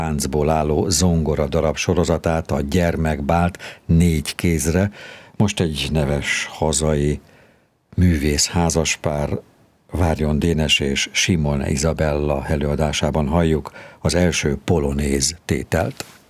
táncból álló zongora darab sorozatát, a Gyermekbált 4 kézre. Most egy neves hazai művész házaspár, Várjon Dénes és Simon Izabella előadásában halljuk az első polonéz tételt.